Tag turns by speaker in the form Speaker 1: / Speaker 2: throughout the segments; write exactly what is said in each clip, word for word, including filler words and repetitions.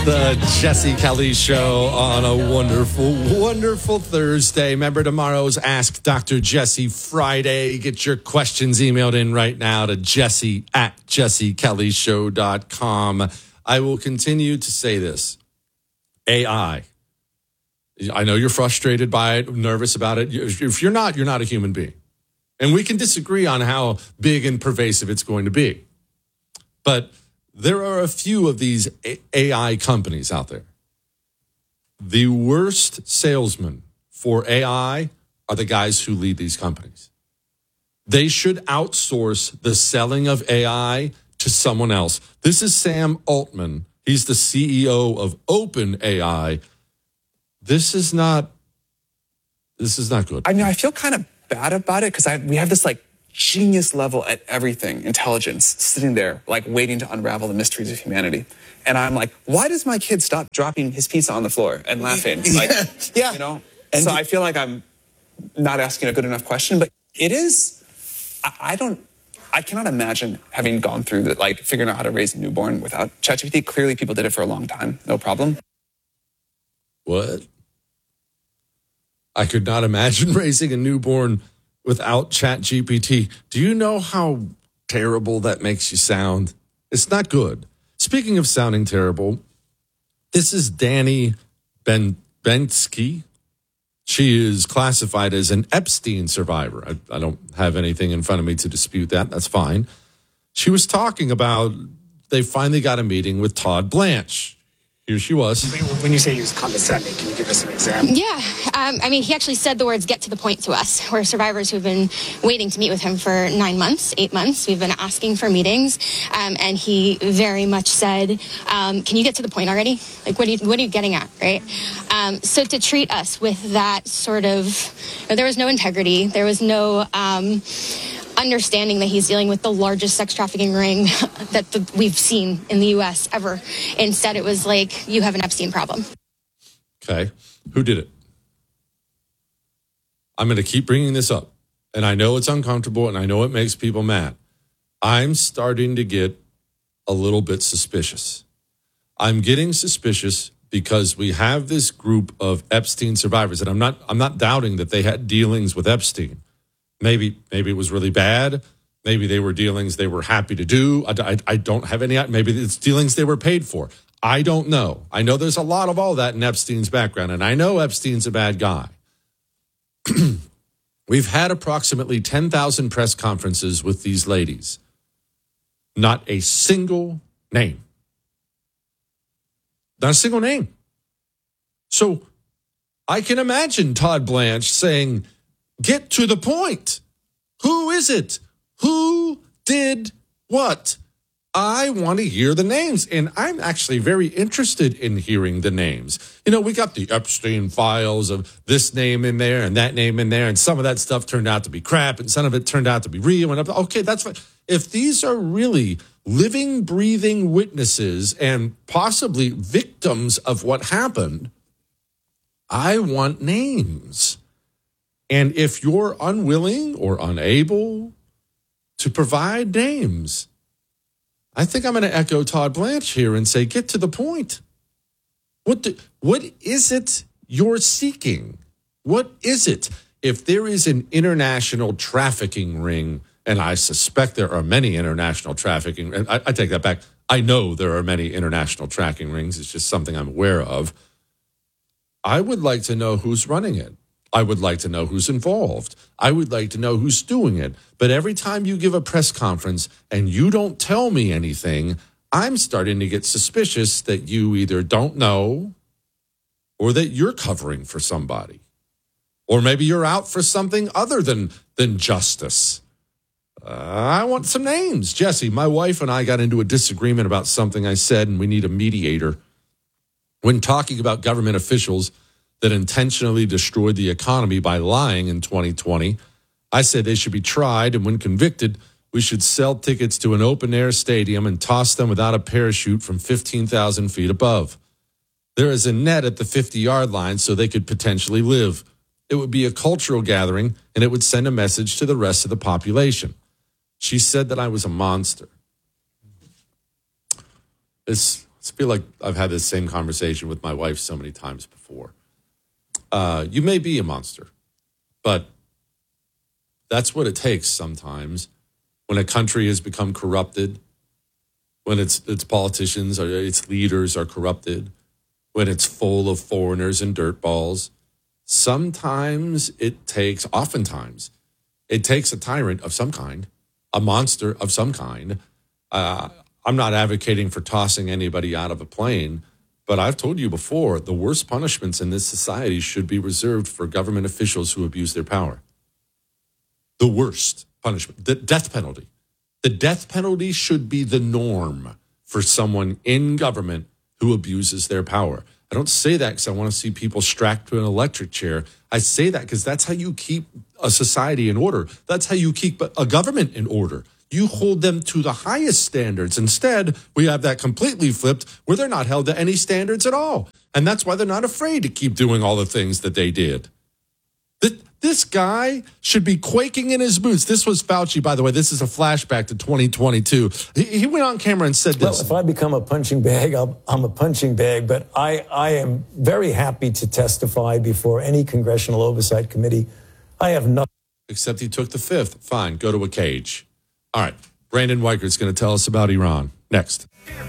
Speaker 1: The Jesse Kelly Show on a wonderful, wonderful Thursday. Remember, tomorrow's Ask Doctor Jesse Friday. Get your questions emailed in right now to Jesse at jesse kelly show dot com. I will continue to say this. A I. I know you're frustrated by it, nervous about it. If you're not, you're not a human being. And we can disagree on how big and pervasive it's going to be. But there are a few of these A I companies out there. The worst salesmen for A I are the guys who lead these companies. They should outsource the selling of A I to someone else. This is Sam Altman. He's the C E O of OpenAI. This is not, this is not good.
Speaker 2: I mean, I feel kind of bad about it because we have this like genius level at everything, intelligence, sitting there, like waiting to unravel the mysteries of humanity. And I'm like, why does my kid stop dropping his pizza on the floor and laughing? Like,
Speaker 3: yeah.
Speaker 2: You know? And so I feel like I'm not asking a good enough question, but it is, I, I don't, I cannot imagine having gone through that, like figuring out how to raise a newborn without ChatGPT. Clearly people did it for a long time, no problem.
Speaker 1: What? I could not imagine raising a newborn without ChatGPT. Do you know how terrible that makes you sound? It's not good. Speaking of sounding terrible, this is Danny Ben Bensky. She is classified as an Epstein survivor. I, I don't have anything in front of me to dispute that. That's fine. She was talking about they finally got a meeting with Todd Blanche. Here she was.
Speaker 3: When you say he was condescending, can you give us an example?
Speaker 4: Yeah. Um, I mean, he actually said the words, get to the point to us. We're survivors who've been waiting to meet with him for nine months, eight months. We've been asking for meetings. Um, and he very much said, um, can you get to the point already? Like, what are you, what are you getting at, right? Um, so to treat us with that sort of, you know, there was no integrity. There was no um, understanding that he's dealing with the largest sex trafficking ring that the, we've seen in the U S ever. Instead, it was like, you have an Epstein problem.
Speaker 1: Okay. Who did it? I'm going to keep bringing this up. And I know it's uncomfortable and I know it makes people mad. I'm starting to get a little bit suspicious. I'm getting suspicious because we have this group of Epstein survivors. And I'm not, I'm not doubting that they had dealings with Epstein. Maybe, maybe it was really bad. Maybe they were dealings they were happy to do. I, I, I don't have any. Maybe it's dealings they were paid for. I don't know. I know there's a lot of all that in Epstein's background, and I know Epstein's a bad guy. We've had approximately ten thousand press conferences with these ladies. Not a single name. Not a single name. So I can imagine Todd Blanche saying, get to the point. Who is it? Who did what? I want to hear the names, and I'm actually very interested in hearing the names. You know, we got the Epstein files of this name in there and that name in there, and some of that stuff turned out to be crap, and some of it turned out to be real. And okay, that's fine. If these are really living, breathing witnesses and possibly victims of what happened, I want names. And if you're unwilling or unable to provide names, I think I'm going to echo Todd Blanche here and say, get to the point. What do, what is it you're seeking? What is it? If there is an international trafficking ring, and I suspect there are many international trafficking, and I, I take that back. I know there are many international trafficking rings. It's just something I'm aware of. I would like to know who's running it. I would like to know who's involved. I would like to know who's doing it. But every time you give a press conference and you don't tell me anything, I'm starting to get suspicious that you either don't know or that you're covering for somebody. Or maybe you're out for something other than, than justice. Uh, I want some names. Jesse, my wife and I got into a disagreement about something I said, and we need a mediator. When talking about government officials that intentionally destroyed the economy by lying in twenty twenty, I said they should be tried, and when convicted, we should sell tickets to an open-air stadium and toss them without a parachute from fifteen thousand feet above. There is a net at the fifty-yard line so they could potentially live. It would be a cultural gathering, and it would send a message to the rest of the population. She said that I was a monster. It's I feel like I've had this same conversation with my wife so many times before. Uh, you may be a monster, but that's what it takes sometimes when a country has become corrupted, when its its politicians or its leaders are corrupted, when it's full of foreigners and dirtballs. Sometimes it takes, oftentimes, it takes a tyrant of some kind, a monster of some kind. Uh, I'm not advocating for tossing anybody out of a plane, but I've told you before, the worst punishments in this society should be reserved for government officials who abuse their power. The worst punishment, the death penalty. The death penalty should be the norm for someone in government who abuses their power. I don't say that because I want to see people strapped to an electric chair. I say that because that's how you keep a society in order. That's how you keep a government in order. You hold them to the highest standards. Instead, we have that completely flipped where they're not held to any standards at all. And that's why they're not afraid to keep doing all the things that they did. This guy should be quaking in his boots. This was Fauci, by the way. This is a flashback to twenty twenty-two. He, he went on camera and said this.
Speaker 5: Well, if I become a punching bag, I'll, I'm a punching bag. But I, I am very happy to testify before any congressional oversight committee. I have nothing.
Speaker 1: Except he took the fifth. Fine, go to a cage. All right, Brandon Weichert's going to tell us about Iran. Next.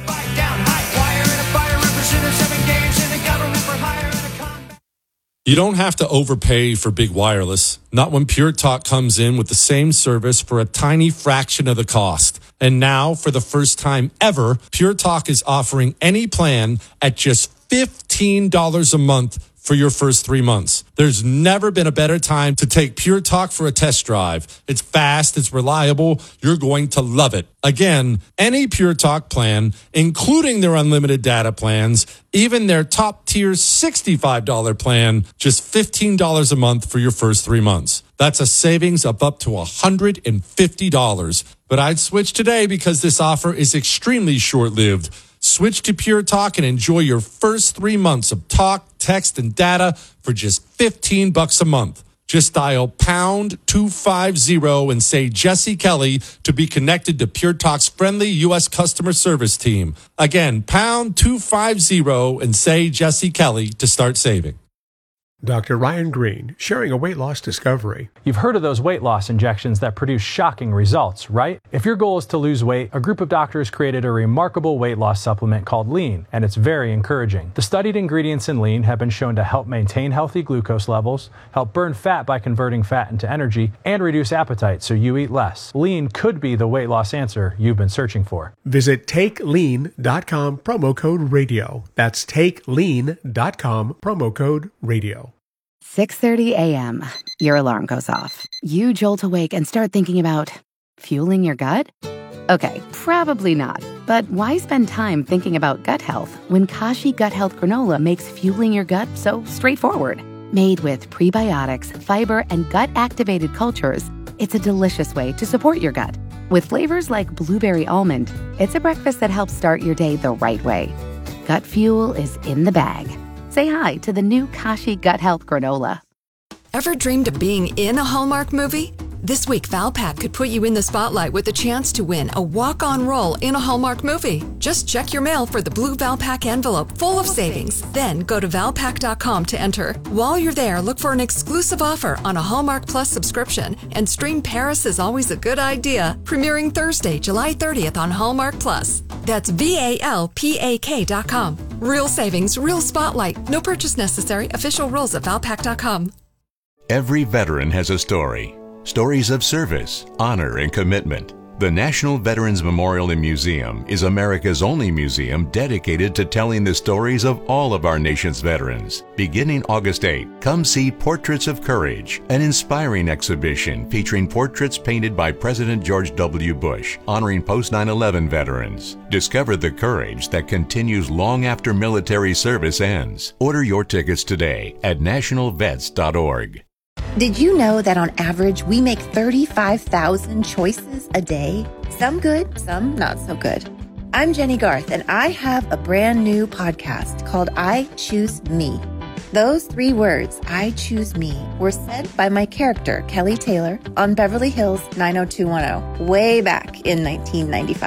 Speaker 1: You don't have to overpay for big wireless, not when Pure Talk comes in with the same service for a tiny fraction of the cost. And now, for the first time ever, Pure Talk is offering any plan at just fifteen dollars a month for your first three months. There's never been a better time to take Pure Talk for a test drive. It's fast, it's reliable, you're going to love it. Again, any Pure Talk plan, including their unlimited data plans, even their top-tier sixty-five dollars plan, just fifteen dollars a month for your first three months. That's a savings of up to one hundred fifty dollars. But I'd switch today because this offer is extremely short-lived. Switch to Pure Talk and enjoy your first three months of talk, text, and data for just fifteen bucks a month. Just dial pound two fifty and say Jesse Kelly to be connected to Pure Talk's friendly U S customer service team. Again, pound two fifty and say Jesse Kelly to start saving.
Speaker 6: Doctor Ryan Green, sharing a weight loss discovery.
Speaker 7: You've heard of those weight loss injections that produce shocking results, right? If your goal is to lose weight, a group of doctors created a remarkable weight loss supplement called Lean, and it's very encouraging. The studied ingredients in Lean have been shown to help maintain healthy glucose levels, help burn fat by converting fat into energy, and reduce appetite so you eat less. Lean could be the weight loss answer you've been searching for.
Speaker 6: Visit take lean dot com, promo code radio. That's take lean dot com, promo code radio.
Speaker 8: six thirty a.m. Your alarm goes off. You jolt awake and start thinking about fueling your gut? Okay, probably not. But why spend time thinking about gut health when Kashi Gut Health Granola makes fueling your gut so straightforward? Made with prebiotics, fiber, and gut-activated cultures, it's a delicious way to support your gut. With flavors like blueberry almond, it's a breakfast that helps start your day the right way. Gut fuel is in the bag. Say hi to the new Kashi Gut Health Granola.
Speaker 9: Ever dreamed of being in a Hallmark movie? This week, Valpak could put you in the spotlight with a chance to win a walk-on role in a Hallmark movie. Just check your mail for the blue Valpak envelope full of savings. Then go to valpak dot com to enter. While you're there, look for an exclusive offer on a Hallmark Plus subscription and stream Paris is Always a Good Idea, premiering Thursday, July thirtieth on Hallmark Plus. That's V A L P A K dot com. Real savings, real spotlight. No purchase necessary. Official rules at valpak dot com.
Speaker 10: Every veteran has a story. Stories of service, honor, and commitment. The National Veterans Memorial and Museum is America's only museum dedicated to telling the stories of all of our nation's veterans. Beginning August eighth, come see Portraits of Courage, an inspiring exhibition featuring portraits painted by President George W. Bush, honoring post nine eleven veterans. Discover the courage that continues long after military service ends. Order your tickets today at national vets dot org.
Speaker 11: Did you know that on average we make thirty-five thousand choices a day? Some good, some not so good. I'm Jenny Garth, and I have a brand new podcast called I Choose Me. Those three words, I choose me, were said by my character, Kelly Taylor, on Beverly Hills nine oh two one oh, way back in nineteen ninety-five.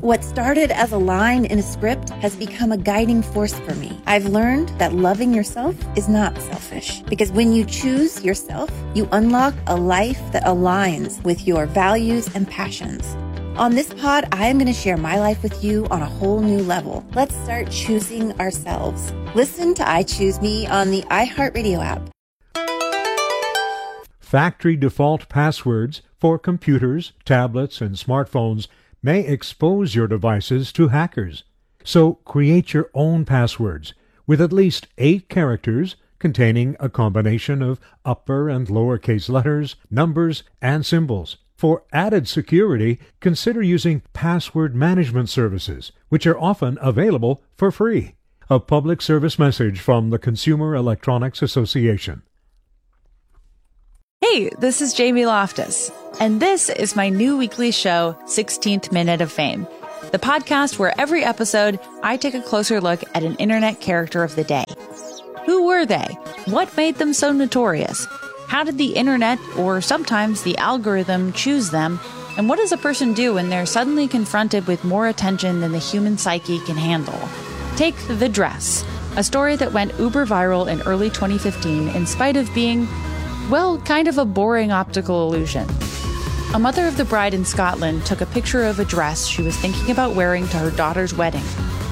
Speaker 11: What started as a line in a script has become a guiding force for me. I've learned that loving yourself is not selfish, because when you choose yourself, you unlock a life that aligns with your values and passions. On this pod, I am going to share my life with you on a whole new level. Let's start choosing ourselves. Listen to I Choose Me on the iHeartRadio app.
Speaker 12: Factory default passwords for computers, tablets, and smartphones may expose your devices to hackers. So create your own passwords with at least eight characters containing a combination of upper and lowercase letters, numbers, and symbols. For added security, consider using password management services, which are often available for free. A public service message from the Consumer Electronics Association.
Speaker 13: Hey, this is Jamie Loftus, and this is my new weekly show, sixteenth Minute of Fame, the podcast where every episode I take a closer look at an internet character of the day. Who were they? What made them so notorious? How did the internet, or sometimes the algorithm, choose them? And what does a person do when they're suddenly confronted with more attention than the human psyche can handle? Take The Dress, a story that went uber viral in early twenty fifteen in spite of being, well, kind of a boring optical illusion. A mother of the bride in Scotland took a picture of a dress she was thinking about wearing to her daughter's wedding.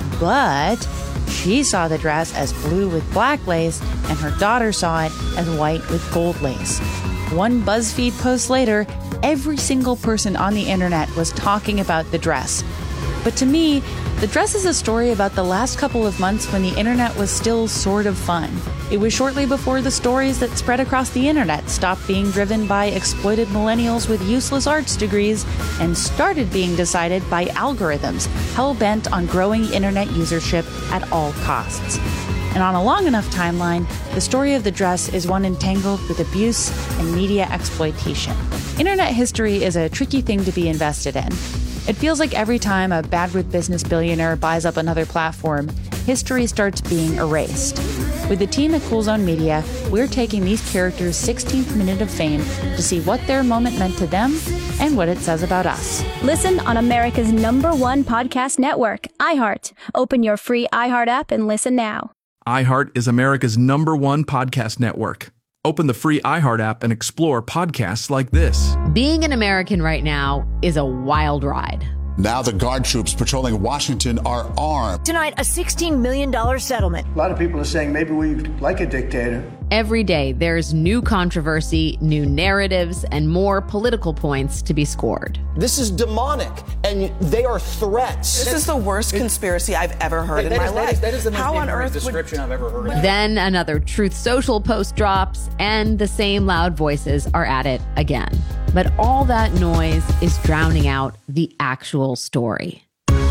Speaker 13: But she saw the dress as blue with black lace, and her daughter saw it as white with gold lace. One BuzzFeed post later, every single person on the internet was talking about the dress. But to me, the dress is a story about the last couple of months when the internet was still sort of fun. It was shortly before the stories that spread across the internet stopped being driven by exploited millennials with useless arts degrees and started being decided by algorithms hell-bent on growing internet usership at all costs. And on a long enough timeline, the story of the dress is one entangled with abuse and media exploitation. Internet history is a tricky thing to be invested in. It feels like every time a bad-with-business billionaire buys up another platform, history starts being erased. With the team at Cool Zone Media, we're taking these characters' sixteenth minute of fame to see what their moment meant to them and what it says about us.
Speaker 14: Listen on America's number one podcast network, iHeart. Open your free iHeart app and listen now.
Speaker 15: iHeart is America's number one podcast network. Open the free iHeart app and explore podcasts like this.
Speaker 16: Being an American right now is a wild ride.
Speaker 17: Now the guard troops patrolling Washington are armed.
Speaker 18: Tonight, a sixteen million dollars settlement.
Speaker 19: A lot of people are saying maybe we like a dictator.
Speaker 16: Every day, there's new controversy, new narratives, and more political points to be scored.
Speaker 20: This is demonic, and they are threats.
Speaker 21: This is the worst conspiracy I've ever heard in my
Speaker 22: is,
Speaker 21: life.
Speaker 22: That is, that is the most
Speaker 21: How on earth
Speaker 22: description
Speaker 21: would...
Speaker 22: I've ever heard.
Speaker 16: Then another Truth Social post drops, and the same loud voices are at it again. But all that noise is drowning out the actual story.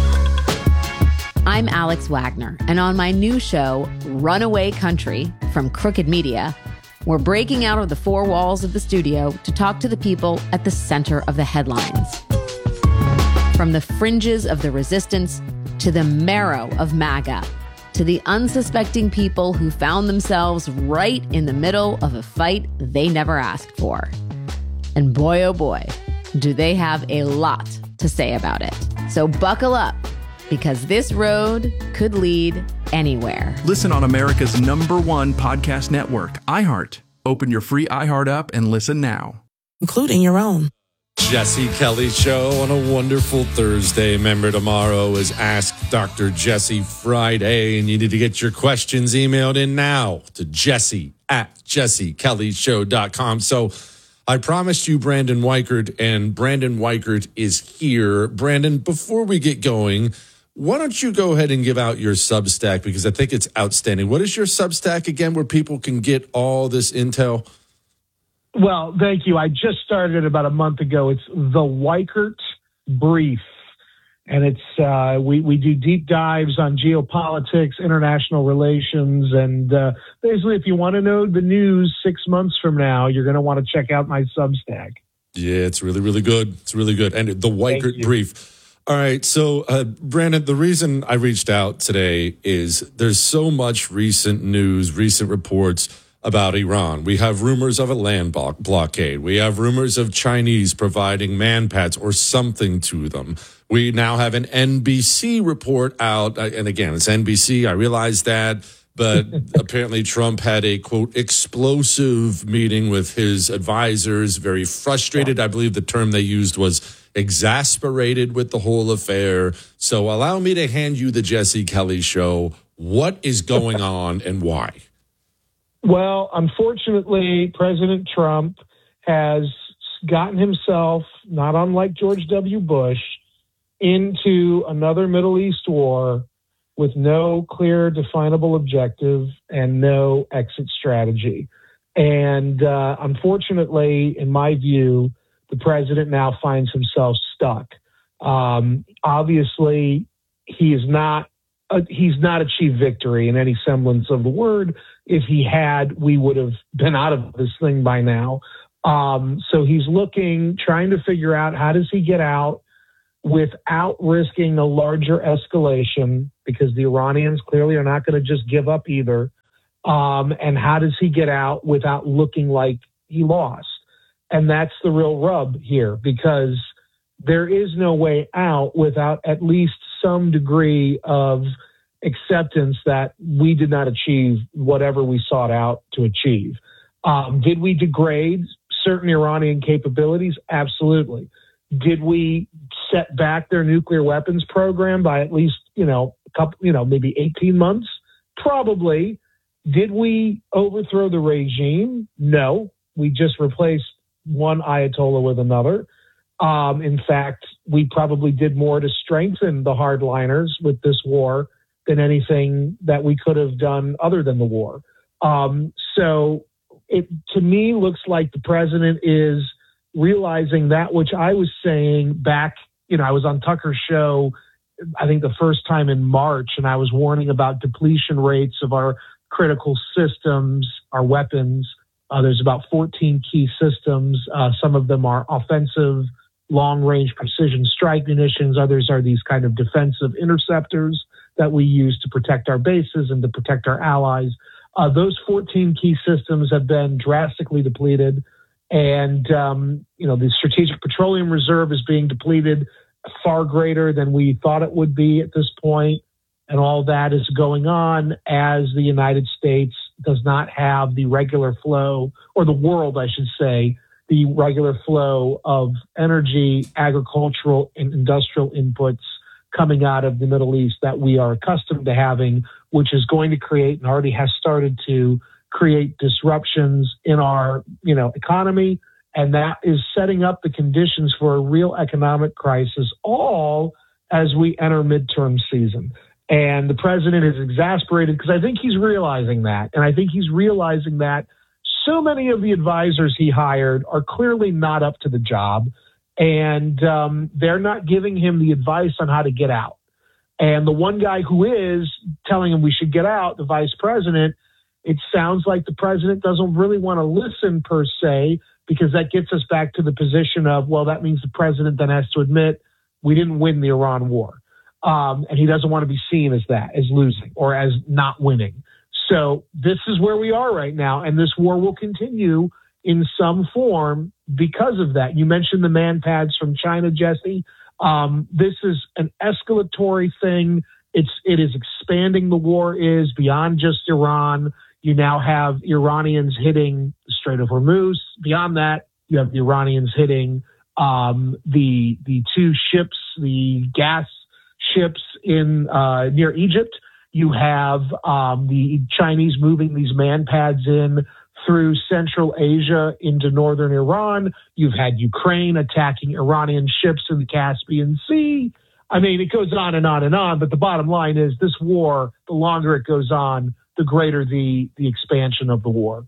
Speaker 16: I'm Alex Wagner, and on my new show, Runaway Country, from Crooked Media, we're breaking out of the four walls of the studio to talk to the people at the center of the headlines. From the fringes of the resistance to the marrow of MAGA, to the unsuspecting people who found themselves right in the middle of a fight they never asked for. And boy, oh boy, do they have a lot to say about it. So buckle up, because this road could lead anywhere.
Speaker 15: Listen on America's number one podcast network, iHeart. Open your free iHeart app and listen now.
Speaker 21: Including your own.
Speaker 1: Jesse Kelly Show on a wonderful Thursday. Remember, tomorrow is Ask Doctor Jesse Friday, and you need to get your questions emailed in now to Jesse at jesse kelly show dot com. So I promised you Brandon Weichert, and Brandon Weichert is here. Brandon, before we get going, why don't you go ahead and give out your Substack, because I think it's outstanding. What is your Substack again, where people can get all this intel?
Speaker 23: Well, thank you. I just started about a month ago. It's the Weichert Brief, and it's uh, we we do deep dives on geopolitics, international relations, and uh, basically, if you want to know the news six months from now, you're going to want to check out my Substack.
Speaker 1: Yeah, it's really, really good. It's really good, and the Weichert Brief. All right, so uh, Brandon, the reason I reached out today is there's so much recent news, recent reports about Iran. We have rumors of a land blo- blockade. We have rumors of Chinese providing man-pads or something to them. We now have an N B C report out. And again, it's N B C. I realize that. But apparently Trump had a, quote, explosive meeting with his advisors, very frustrated. I believe the term they used was exasperated with the whole affair. So allow me to hand you the Jesse Kelly show. What is going on and why?
Speaker 23: Well, unfortunately, President Trump has gotten himself, not unlike George W. Bush, into another Middle East war with no clear, definable objective and no exit strategy. And uh, unfortunately, in my view, the president now finds himself stuck. Um, obviously, he is not uh, he's not achieved victory in any semblance of the word. If he had, we would have been out of this thing by now. Um, so he's looking, trying to figure out how does he get out without risking a larger escalation, because the Iranians clearly are not going to just give up either. Um, and how does he get out without looking like he lost? And that's the real rub here, because there is no way out without at least some degree of acceptance that we did not achieve whatever we sought out to achieve. Um, did we degrade certain Iranian capabilities? Absolutely. Did we set back their nuclear weapons program by at least, you know, a couple, you know, maybe eighteen months? Probably. Did we overthrow the regime? No. We just replaced one Ayatollah with another. Um, in fact, we probably did more to strengthen the hardliners with this war than anything that we could have done other than the war. Um, so it, to me, looks like the president is realizing that which I was saying back, you know, I was on Tucker's show, I think the first time in March, and I was warning about depletion rates of our critical systems, our weapons. Uh, there's about fourteen key systems. Uh, some of them are offensive, long-range precision strike munitions. Others are these kind of defensive interceptors that we use to protect our bases and to protect our allies. Uh, those fourteen key systems have been drastically depleted. And, um, you know, the Strategic Petroleum Reserve is being depleted far greater than we thought it would be at this point. And all that is going on as the United States does not have the regular flow, or the world, I should say, the regular flow of energy, agricultural, and industrial inputs coming out of the Middle East that we are accustomed to having, which is going to create and already has started to create disruptions in our, you know, economy. And that is setting up the conditions for a real economic crisis, all as we enter midterm season. And the president is exasperated because I think he's realizing that. And I think he's realizing that so many of the advisors he hired are clearly not up to the job. And um, they're not giving him the advice on how to get out. And the one guy who is telling him we should get out, the vice president, it sounds like the president doesn't really want to listen per se, because that gets us back to the position of, well, that means the president then has to admit we didn't win the Iran war. Um, and he doesn't want to be seen as that, as losing or as not winning. So this is where we are right now. And this war will continue in some form because of that. You mentioned the man pads from China, Jesse. Um, this is an escalatory thing. It's, it is expanding. The war is beyond just Iran. You now have Iranians hitting the Strait of Hormuz. Beyond that, you have the Iranians hitting um, the the two ships, the gas ships in uh, near Egypt. You have um, the Chinese moving these man pads in through Central Asia into northern Iran. You've had Ukraine attacking Iranian ships in the Caspian Sea. I mean, it goes on and on and on. But the bottom line is this war, the longer it goes on, the greater the the expansion of the war.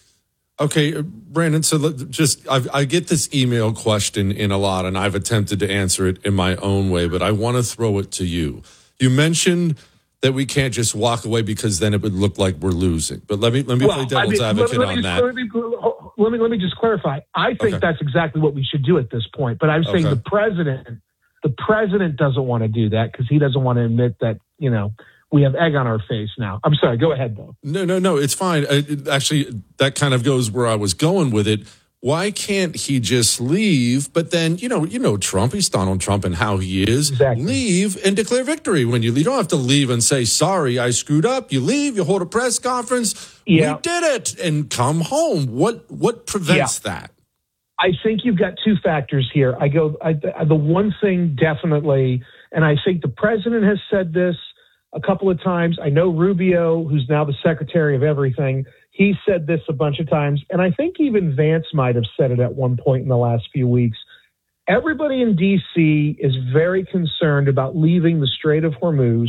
Speaker 1: Okay, Brandon, so let, just I've, I get this email question in a lot, and I've attempted to answer it in my own way, but I want to throw it to you. You mentioned that we can't just walk away because then it would look like we're losing. But let me let me
Speaker 23: well,
Speaker 1: play devil's
Speaker 23: I mean,
Speaker 1: advocate
Speaker 23: let, let
Speaker 1: on
Speaker 23: me,
Speaker 1: that.
Speaker 23: Let me, let me let me just clarify. I think
Speaker 1: okay.
Speaker 23: that's exactly what we should do at this point. But I'm saying
Speaker 1: okay.
Speaker 23: the president, the president doesn't want to do that because he doesn't want to admit that, you know, we have egg on our face now. I'm sorry. Go ahead, though.
Speaker 1: No, no, no. It's fine. It, actually, that kind of goes where I was going with it. Why can't he just leave? But then, you know, you know Trump. He's Donald Trump and how he is.
Speaker 23: Exactly. Leave
Speaker 1: and declare victory when you leave. You don't have to leave and say, sorry, I screwed up. You leave, you hold a press conference.
Speaker 23: Yeah.
Speaker 1: We did it, and come home. What what prevents
Speaker 23: yeah.
Speaker 1: that?
Speaker 23: I think you've got two factors here. I go, I, the one thing definitely, and I think the president has said this a couple of times. I know Rubio, who's now the secretary of everything, he said this a bunch of times. And I think even Vance might have said it at one point in the last few weeks. Everybody in D C is very concerned about leaving the Strait of Hormuz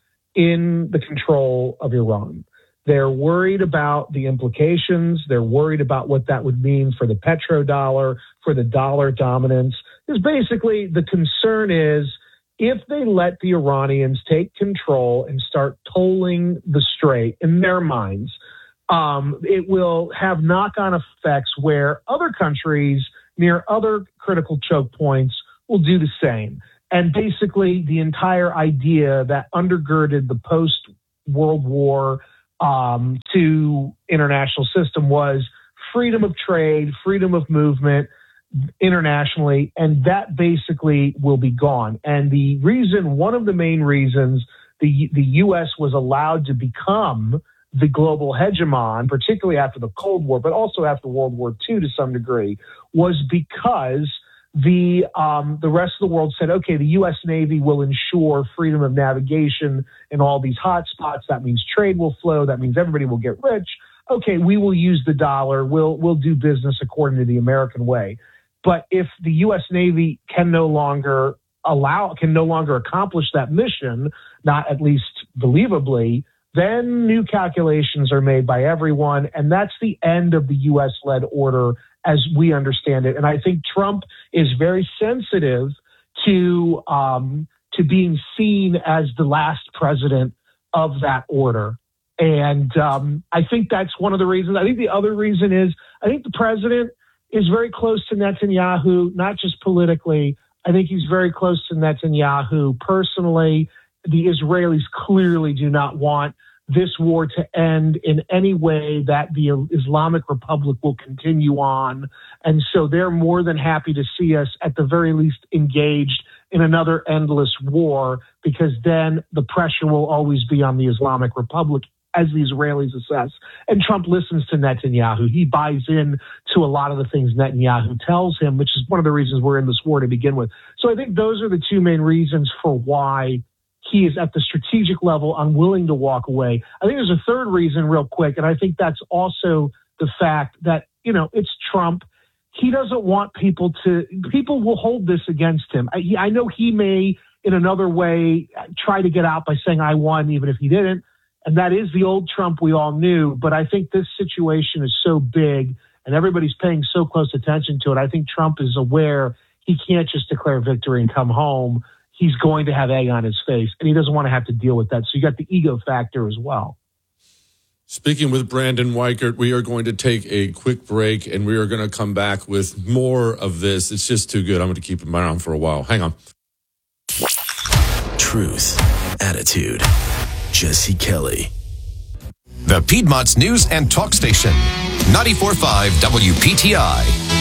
Speaker 23: in the control of Iran. They're worried about the implications. They're worried about what that would mean for the petrodollar, for the dollar dominance. Because basically the concern is, if they let the Iranians take control and start tolling the strait in their minds, um, it will have knock-on effects where other countries near other critical choke points will do the same. And basically the entire idea that undergirded the post-World War um, two international system was freedom of trade, freedom of movement, internationally, and that basically will be gone. And the reason, one of the main reasons the the U S was allowed to become the global hegemon, particularly after the Cold War, but also after World War Two to some degree, was because the um, the rest of the world said, okay, the U S Navy will ensure freedom of navigation in all these hot spots. That means trade will flow. That means everybody will get rich. Okay, we will use the dollar. We'll we'll do business according to the American way. But if the U S Navy can no longer allow, can no longer accomplish that mission, not at least believably, then new calculations are made by everyone. And that's the end of the U S-led order as we understand it. And I think Trump is very sensitive to, um, to being seen as the last president of that order. And um, I think that's one of the reasons. I think the other reason is I think the president is very close to Netanyahu, not just politically. I think he's very close to Netanyahu personally. The Israelis clearly do not want this war to end in any way that the Islamic Republic will continue on. And so they're more than happy to see us at the very least engaged in another endless war, because then the pressure will always be on the Islamic Republic as the Israelis assess. And Trump listens to Netanyahu. He buys in to a lot of the things Netanyahu tells him, which is one of the reasons we're in this war to begin with. So I think those are the two main reasons for why he is at the strategic level unwilling to walk away. I think there's a third reason real quick, and I think that's also the fact that, you know, it's Trump. He doesn't want people to, people will hold this against him. I, he, I know he may, in another way, try to get out by saying, I won, even if he didn't. And that is the old Trump we all knew. But I think this situation is so big and everybody's paying so close attention to it. I think Trump is aware he can't just declare victory and come home. He's going to have egg on his face, and he doesn't want to have to deal with that. So you got the ego factor as well.
Speaker 1: Speaking with Brandon Weichert, we are going to take a quick break, and we are going to come back with more of this. It's just too good. I'm going to keep him around for a while. Hang on.
Speaker 2: Truth, attitude, Jesse Kelly. The Piedmont's news and talk station, ninety-four point five W P T I.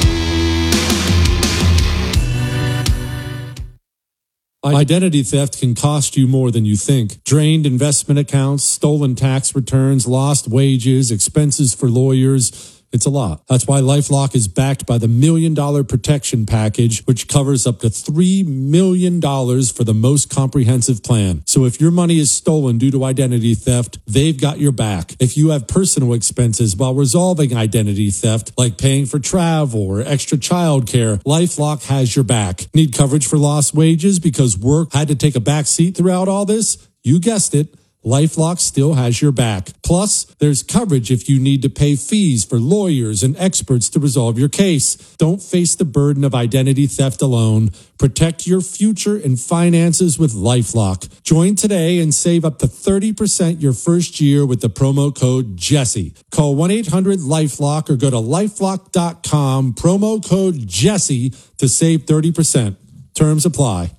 Speaker 3: Identity theft can cost you more than you think. Drained investment accounts, stolen tax returns, lost wages, expenses for lawyers. It's a lot. That's why LifeLock is backed by the Million Dollar Protection Package, which covers up to three million dollars for the most comprehensive plan. So if your money is stolen due to identity theft, they've got your back. If you have personal expenses while resolving identity theft, like paying for travel or extra childcare, LifeLock has your back. Need coverage for lost wages because work had to take a back seat throughout all this? You guessed it. LifeLock still has your back. Plus, there's coverage if you need to pay fees for lawyers and experts to resolve your case. Don't face the burden of identity theft alone. Protect your future and finances with LifeLock. Join today and save up to thirty percent your first year with the promo code Jesse. Call one eight hundred LifeLock or go to lifelock dot com, promo code Jesse to save thirty percent. Terms apply.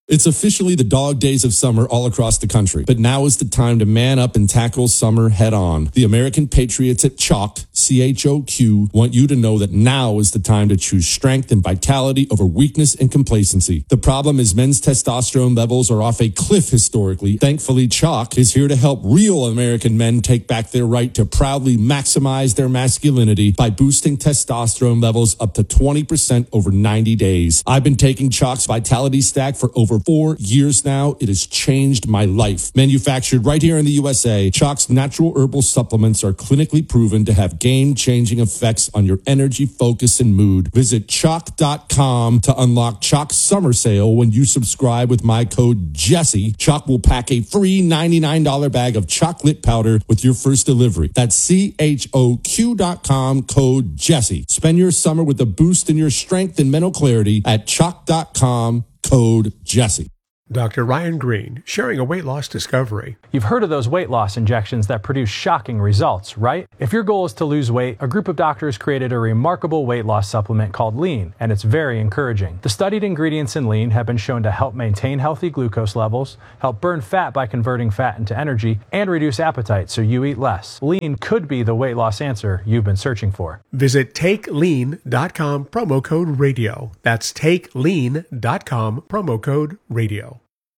Speaker 3: It's officially the dog days of summer all across the country, but now is the time to man up and tackle summer head on. The American Patriots at Chalk, C H O Q, want you to know that now is the time to choose strength and vitality over weakness and complacency. The problem is men's testosterone levels are off a cliff historically. Thankfully, Chalk is here to help real American men take back their right to proudly maximize their masculinity by boosting testosterone levels up to twenty percent over ninety days. I've been taking Chalk's Vitality Stack for over four years now. It has changed my life. Manufactured right here in the U S A, Chalk's natural herbal supplements are clinically proven to have game-changing effects on your energy, focus, and mood. Visit chalk dot com to unlock Chalk's summer sale. When you subscribe with my code Jesse, Chalk will pack a free ninety-nine dollars bag of chocolate powder with your first delivery. That's C H O Q dot com, code Jesse. Spend your summer with a boost in your strength and mental clarity at chalk dot com, code Jesse.
Speaker 6: Doctor Ryan Green, sharing a weight loss discovery.
Speaker 7: You've heard of those weight loss injections that produce shocking results, right? If your goal is to lose weight, a group of doctors created a remarkable weight loss supplement called Lean, and it's very encouraging. The studied ingredients in Lean have been shown to help maintain healthy glucose levels, help burn fat by converting fat into energy, and reduce appetite so you eat less. Lean could be the weight loss answer you've been searching for.
Speaker 6: Visit take lean dot com, promo code radio. That's take lean dot com, promo code radio.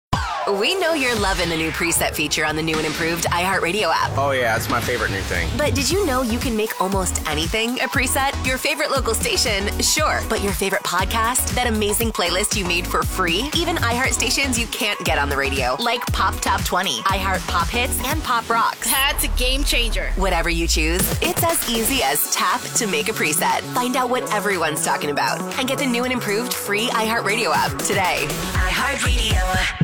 Speaker 4: We know you're loving the new preset feature on the new and improved iHeartRadio app.
Speaker 5: Oh yeah, it's my favorite new thing.
Speaker 4: But did you know you can make almost anything a preset? Your favorite local station, sure. But your favorite podcast? That amazing playlist you made for free? Even iHeart stations you can't get on the radio, like Pop Top twenty, iHeart Pop Hits, and Pop Rocks.
Speaker 18: That's a game changer.
Speaker 4: Whatever you choose, it's as easy as tap to make a preset. Find out what everyone's talking about and get the new and improved free iHeartRadio app today. iHeartRadio.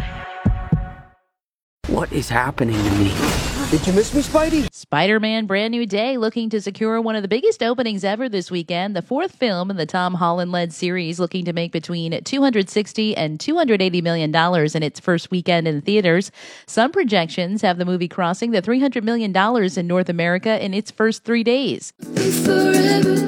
Speaker 22: What is happening to me? Did you miss me, Spidey?
Speaker 24: Spider-Man Brand New Day looking to secure one of the biggest openings ever this weekend. The fourth film in the Tom Holland-led series looking to make between two hundred sixty and two hundred eighty million dollars in its first weekend in theaters. Some projections have the movie crossing the three hundred million dollars in North America in its first three days. Forever,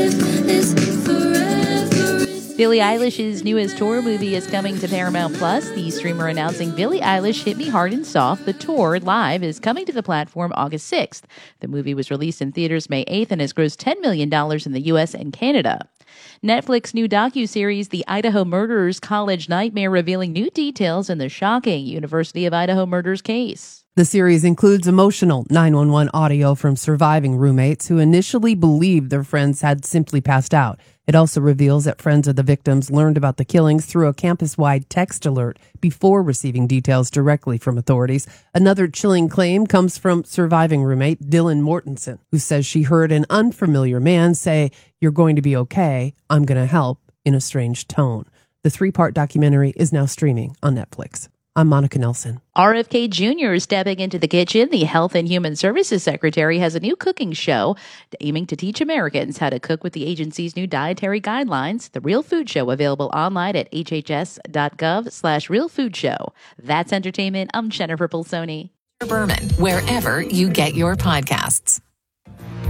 Speaker 24: Billie Eilish's newest tour movie is coming to Paramount Plus. The streamer announcing Billie Eilish Hit Me Hard and Soft, the tour live, is coming to the platform August sixth. The movie was released in theaters May eighth and has grossed ten million dollars in the U S and Canada. Netflix new docuseries The Idaho Murderers College Nightmare revealing new details in the shocking University of Idaho murders case.
Speaker 25: The series includes emotional nine one one audio from surviving roommates who initially believed their friends had simply passed out. It also reveals that friends of the victims learned about the killings through a campus-wide text alert before receiving details directly from authorities. Another chilling claim comes from surviving roommate Dylan Mortensen, who says she heard an unfamiliar man say, "You're going to be okay, I'm going to help," in a strange tone. The three-part documentary is now streaming on Netflix. I'm Monica Nelson.
Speaker 24: R F K Junior is stepping into the kitchen. The Health and Human Services Secretary has a new cooking show aiming to teach Americans how to cook with the agency's new dietary guidelines. The Real Food Show, available online at hhs.gov slash Real Food Show. That's entertainment. I'm Jennifer Pulsoni.
Speaker 4: Berman, wherever you get your podcasts.